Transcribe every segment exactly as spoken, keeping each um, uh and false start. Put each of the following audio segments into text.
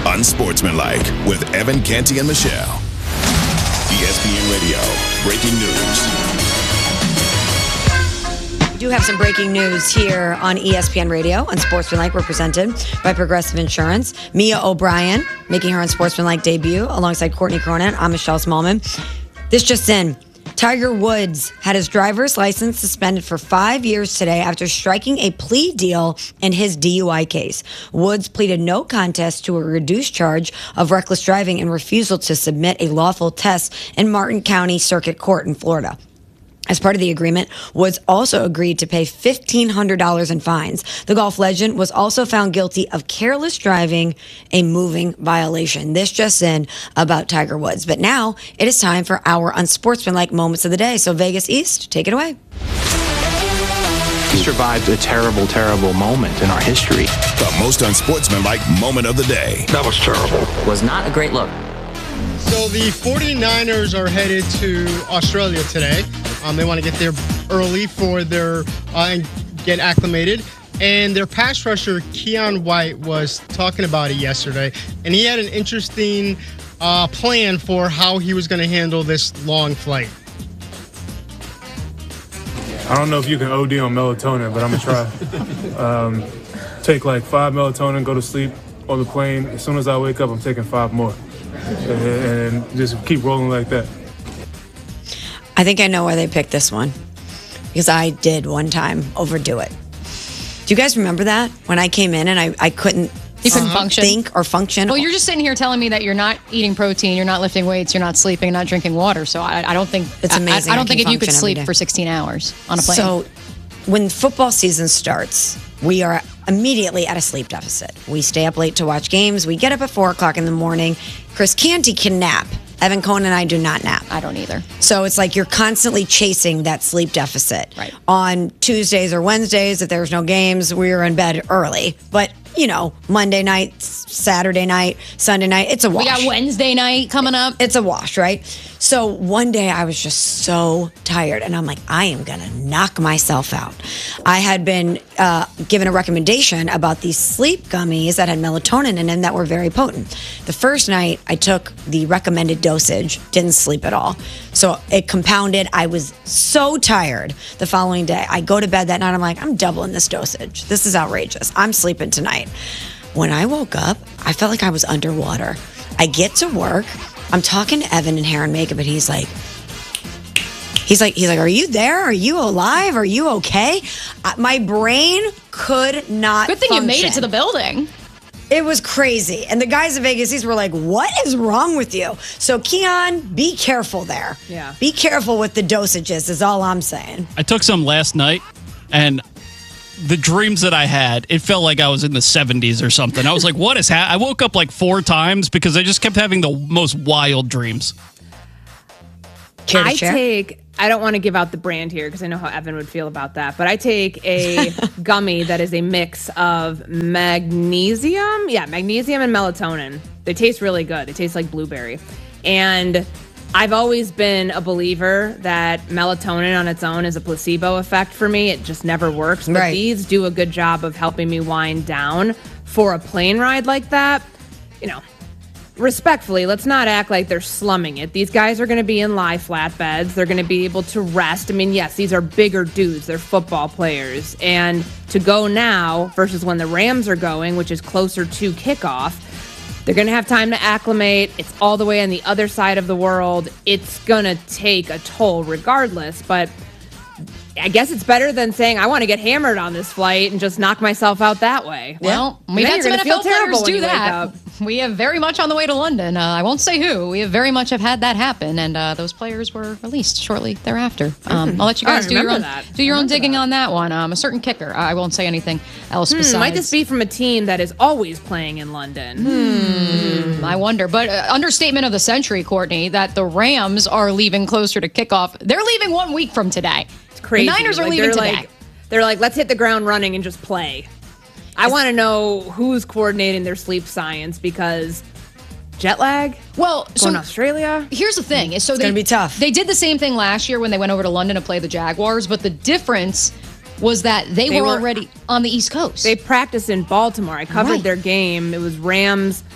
Unsportsmanlike with Evan Canty and Michelle. E S P N Radio, breaking news. We do have some breaking news here on E S P N Radio. Unsportsmanlike, we're presented by Progressive Insurance. Mia O'Brien making her Unsportsmanlike debut alongside Courtney Cronin. I'm Michelle Smallman. This just in. Tiger Woods had his driver's license suspended for five years today after striking a plea deal in his D U I case. Woods pleaded no contest to a reduced charge of reckless driving and refusal to submit a lawful test in Martin County Circuit Court in Florida. As part of the agreement, Woods also agreed to pay fifteen hundred dollars in fines. The golf legend was also found guilty of careless driving, a moving violation. This just in about Tiger Woods. But now it is time for our unsportsmanlike moments of the day. So Vegas East, take it away. He survived a terrible, terrible moment in our history. The most unsportsmanlike moment of the day. That was terrible. Was not a great look. So the 49ers are headed to Australia today. Um, they want to get there early for their uh, and get acclimated. And their pass rusher, Keion White, was talking about it yesterday. And he had an interesting uh, plan for how he was going to handle this long flight. I don't know if you can O D on melatonin, but I'm going to try. um, take like five melatonin, go to sleep on the plane. As soon as I wake up, I'm taking five more. And, and just keep rolling like that. I think I know why they picked this one. Because I did one time overdo it. Do you guys remember that? When I came in and I, I couldn't, you couldn't uh-huh. function. think or function? Well, you're just sitting here telling me that you're not eating protein, you're not lifting weights, you're not sleeping, not drinking water. So I, I don't think it's amazing. I, I don't I think if you could sleep day. for sixteen hours on a plane. So when football season starts, we are immediately at a sleep deficit. We stay up late to watch games. We get up at four o'clock in the morning. Chris Canty can nap. Evan Cohen and I do not nap. I don't either. So it's like you're constantly chasing that sleep deficit. Right. On Tuesdays or Wednesdays, if there's no games, we're in bed early. But, you know, Monday night, Saturday night, Sunday night, it's a wash. We got Wednesday night coming up. It's a wash, right? So one day I was just so tired, and I'm like, I am going to knock myself out. I had been uh, given a recommendation about these sleep gummies that had melatonin in them that were very potent. The first night I took the recommended dosage, didn't sleep at all. So it compounded. I was so tired the following day. I go to bed that night. I'm like, I'm doubling this dosage. This is outrageous. I'm sleeping tonight. When I woke up, I felt like I was underwater. I get to work. I'm talking to Evan in hair and makeup, and he's like, he's like, he's like, are you there? Are you alive? Are you okay? Uh, my brain could not Good thing function. You made it to the building. It was crazy. And the guys at Vegas East were like, what is wrong with you? So, Keion, be careful there. Yeah. Be careful with the dosages is all I'm saying. I took some last night, and the dreams that I had, it felt like I was in the seventies or something. I was like, what is happening? I woke up like four times because I just kept having the most wild dreams. Care to I share? take, I don't want to give out the brand here because I know how Evan would feel about that, but I take a gummy that is a mix of magnesium. Yeah, magnesium and melatonin. They taste really good. They taste like blueberry. And I've always been a believer that melatonin on its own is a placebo effect for me. It just never works. But right. these do a good job of helping me wind down for a plane ride like that. You know, respectfully, let's not act like they're slumming it. These guys are going to be in lie flat beds. They're going to be able to rest. I mean, yes, these are bigger dudes. They're football players. And to go now versus when the Rams are going, which is closer to kickoff, they're going to have time to acclimate. It's all the way on the other side of the world. It's going to take a toll regardless. But I guess it's better than saying, I want to get hammered on this flight and just knock myself out that way. Well, And we've then had some you're N gonna F L feel terrible players when do you wake that. up. We have very much on the way to London. Uh, I won't say who. We have very much have had that happen, and uh, those players were released shortly thereafter. Um, I'll let you guys I do your own that. do your I own digging that. on that one. Um, a certain kicker. I won't say anything else Hmm, besides. might this be from a team that is always playing in London? Hmm, I wonder. But uh, understatement of the century, Courtney, that the Rams are leaving closer to kickoff. They're leaving one week from today. It's crazy. The Niners are Like, leaving they're today. Like, they're like, let's hit the ground running and just play. I want to know who's coordinating their sleep science because jet lag. Well, Going so to Australia. here's the thing: is so It's they, gonna be tough. They did the same thing last year when they went over to London to play the Jaguars, but the difference was that they, They were, were- already on the East Coast. They practiced in Baltimore. I covered Right. their game. It was Rams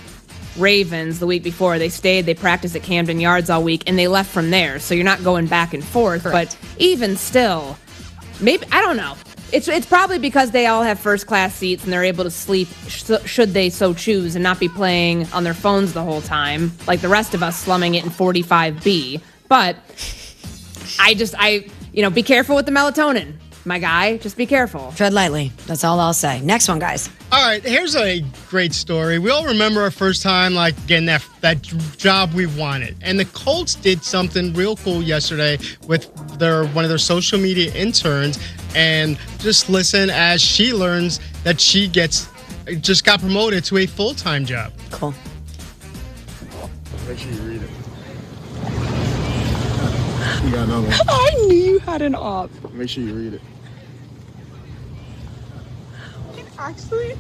Ravens the week before. They stayed, they practiced at Camden Yards all week, and they left from there. So you're not going back and forth. Correct. But even still, maybe, I don't know. It's it's probably because they all have first-class seats and they're able to sleep sh- should they so choose and not be playing on their phones the whole time, like the rest of us slumming it in forty-five B. But I just, I, you know, be careful with the melatonin, my guy. Just be careful. Tread lightly. That's all I'll say. Next one, guys. All right, here's a great story. We all remember our first time, like, getting that that job we wanted. And the Colts did something real cool yesterday with their one of their social media interns. And just listen as she learns that she gets just got promoted to a full-time job. Cool. Make sure you read it. You got another one. I knew you had an op. Make sure you read it. Actually.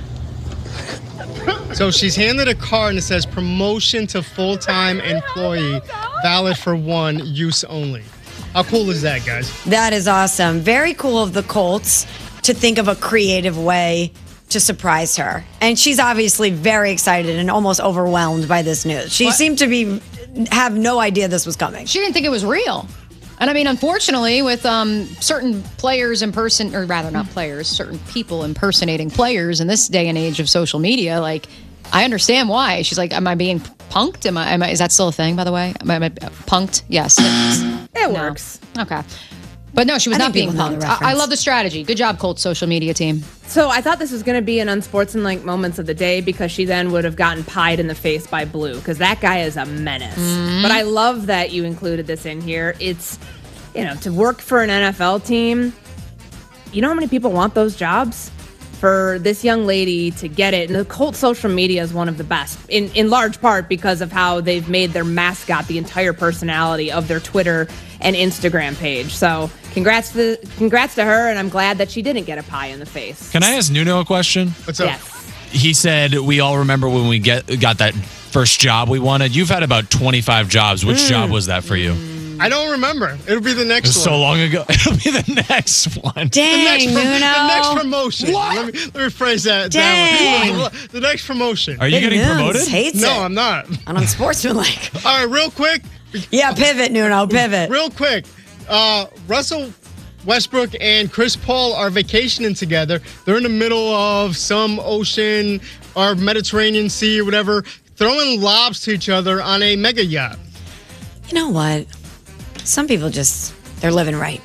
So she's handed a card and it says promotion to full-time employee, valid for one, use only. How cool is that, guys? That is awesome. Very cool of the Colts to think of a creative way to surprise her. And she's obviously very excited and almost overwhelmed by this news. She What? seemed to be have no idea this was coming. She didn't think it was real. And I mean, unfortunately, with um, certain players in person, or rather not players, certain people impersonating players in this day and age of social media, like, I understand why. She's like, am I being punked? Am I, am I, is that still a thing, by the way? Am I, am I punked? Yes. It No. works. Okay. But no, she was I not think being people know the punked. I, I reference. love the strategy. Good job, Colts social media team. So I thought this was going to be an unsportsmanlike moments of the day because she then would have gotten pied in the face by Blue because that guy is a menace. Mm-hmm. But I love that you included this in here. It's, you know, to work for an N F L team, you know how many people want those jobs? For this young lady to get it, and the Colts social media is one of the best, in, in large part because of how they've made their mascot the entire personality of their Twitter and Instagram page. So congrats to congrats to her, and I'm glad that she didn't get a pie in the face. Can I ask Nuno a question? What's up? Yes. He said we all remember when we get got that first job we wanted. You've had about twenty-five jobs. Which Mm. job was that for you? I don't remember. It'll be the It next was one. so long ago. It'll be the next one. The next, Dang, prom- Nuno. the next promotion. What? Let me let me phrase that. Dang. that one. The next promotion. Are you Big getting Nunes promoted? hates No, it. I'm not. And unsportsmanlike. All right, real quick. Yeah, pivot, Nuno, pivot. Real quick. Uh, Russell Westbrook and Chris Paul are vacationing together. They're in the middle of some ocean or Mediterranean Sea or whatever, throwing lobs to each other on a mega yacht. You know what? Some people just, they're living right.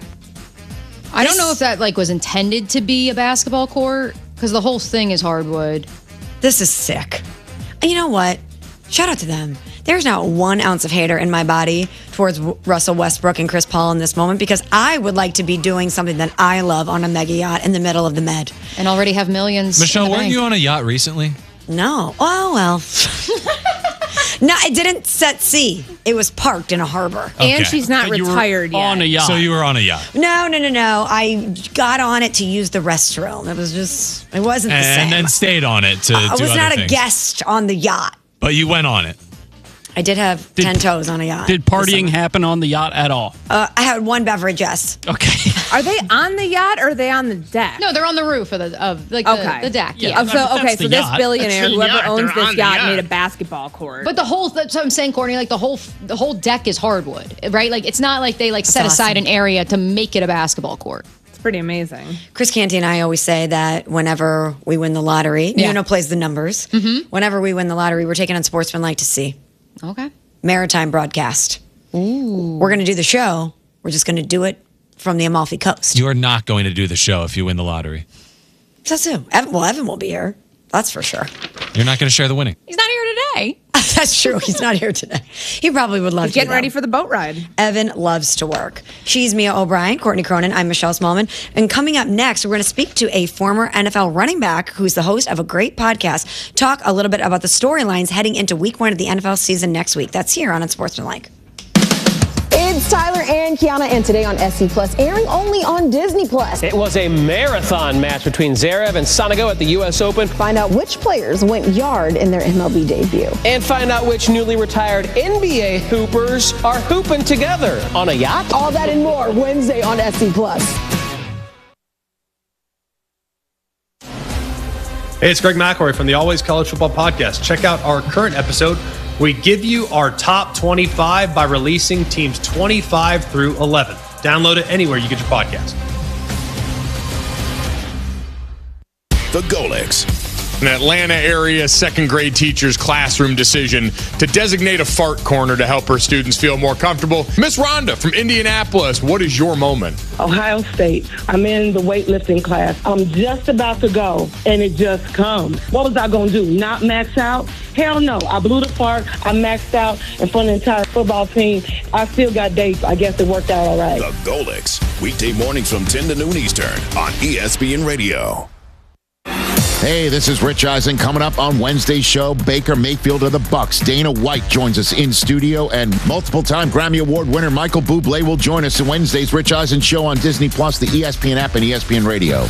I don't know if that like was intended to be a basketball court because the whole thing is hardwood. This is sick. And you know what? Shout out to them. There's not one ounce of hater in my body towards W- Russell Westbrook and Chris Paul in this moment because I would like to be doing something that I love on a mega yacht in the middle of the Med. And already have millions. Michelle, in the weren't bank. you on a yacht recently? No. Oh, well. No, it didn't set sea. It was parked in a harbor. And Okay. she's not But you were retired yet. on a yacht. So you were on a yacht. No, no, no, no. I got on it to use the restroom. It was just, it wasn't the And, same. and then stayed on it to I do was other not a things. guest on the yacht. But you went on it. I did have Did- ten toes on a yacht. Did this partying summer. happen on the yacht at all? Uh, I had one beverage, yes. Okay. Are they on the yacht or are they on the deck? No, they're on the roof of the of like Okay. the, the deck. Yeah. Yeah. Oh, so That's okay, the so this yacht. billionaire, That's the whoever yacht. owns They're this on the yacht, yacht. made a basketball court. But the whole that's what I'm saying, Courtney. Like the whole the whole deck is hardwood, right? Like it's not like they like set awesome. aside an area to make it a basketball court. it's pretty amazing. Chris Canty and I always say that whenever we win the lottery, Yeah. Nuno plays the numbers. Mm-hmm. Whenever we win the lottery, we're taking on Sportsmanlike to see. Okay. Maritime broadcast. Ooh. We're going to do the show. We're just going to do it from the Amalfi Coast. You are not going to do the show if you win the lottery. So, so Evan, well, Evan will be here. That's for sure. You're not going to share the winning. He's not here today. That's true. He's not here today. He probably would love He's to. getting though. ready for the boat ride. Evan loves to work. She's Mia O'Brien, Courtney Cronin. I'm Michelle Smallman. And coming up next, we're going to speak to a former N F L running back who's the host of a great podcast, talk a little bit about the storylines heading into week one of the N F L season next week. That's here on Unsportsmanlike. It's Tyler and Kiana, and today on S C Plus, airing only on Disney Plus. It was a marathon match between Zverev and Sonego at the U S Open. Find out which players went yard in their M L B debut. And find out which newly retired N B A hoopers are hooping together on a yacht. All that and more Wednesday on S C Plus. Hey, it's Greg McElroy from the Always College Football Podcast. Check out our current episode. We give you our top twenty-five by releasing teams twenty-five through eleven. Download it anywhere you get your podcast. The Golics. An Atlanta area second grade teacher's classroom decision to designate a fart corner to help her students feel more comfortable. Miss Rhonda from Indianapolis, what is your moment? Ohio State. I'm in the weightlifting class. I'm just about to go, and it just comes. What was I going to do? Not max out? Hell no. I blew the fart. I maxed out in front of the entire football team. I still got dates. I guess it worked out all right. The Golics. Weekday mornings from ten to noon Eastern on E S P N Radio. Hey, this is Rich Eisen. Coming up on Wednesday's show, Baker Mayfield of the Bucks. Dana White joins us in studio, and multiple-time Grammy Award winner Michael Bublé will join us in Wednesday's Rich Eisen show on Disney Plus, the E S P N app, and E S P N Radio.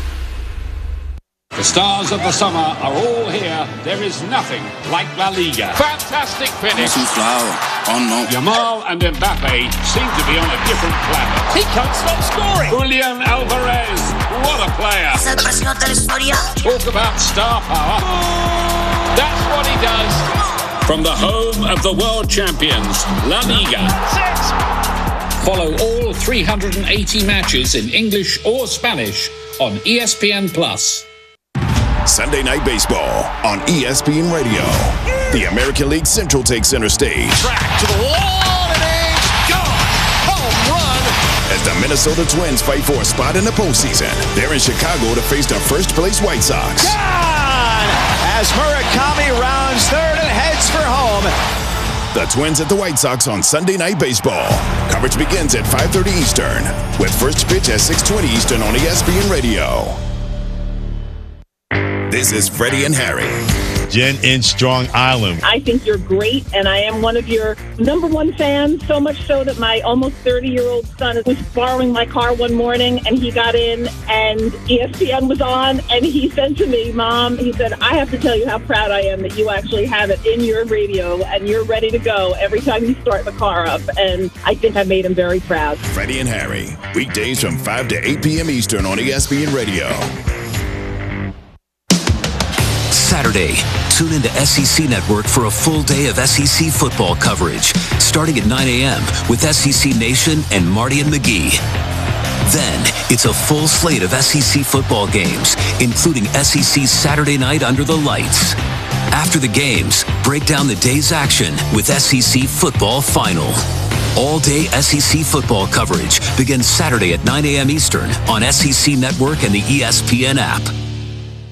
The stars of the summer are all here. There is nothing like La Liga. Fantastic finish. Oh no. Yamal and Mbappe seem to be on a different planet. He can't stop scoring. Julian Alvarez, what a player. Talk about star power. That's what he does. From the home of the world champions, La Liga. Follow all three hundred eighty matches in English or Spanish on E S P N Plus. Sunday Night Baseball on E S P N Radio. The American League Central takes center stage. Track to the wall and it's gone. Home run. As the Minnesota Twins fight for a spot in the postseason, they're in Chicago to face the first-place White Sox. Gone! As Murakami rounds third and heads for home. The Twins at the White Sox on Sunday Night Baseball. Coverage begins at five thirty Eastern, with first pitch at six twenty Eastern on E S P N Radio. This is Freddie and Harry. Jen in Strong Island. I think you're great, and I am one of your number one fans, so much so that my almost thirty-year-old son was borrowing my car one morning, and he got in, and E S P N was on, and he said to me, Mom, he said, I have to tell you how proud I am that you actually have it in your radio, and you're ready to go every time you start the car up, and I think I made him very proud. Freddie and Harry, weekdays from five to eight p.m. Eastern on E S P N Radio. Saturday, tune into S E C Network for a full day of S E C football coverage, starting at nine a.m. with S E C Nation and Marty and McGee. Then, it's a full slate of S E C football games, including S E C Saturday Night Under the Lights. After the games, break down the day's action with S E C Football Final. All-day S E C football coverage begins Saturday at nine a.m. Eastern on S E C Network and the E S P N app.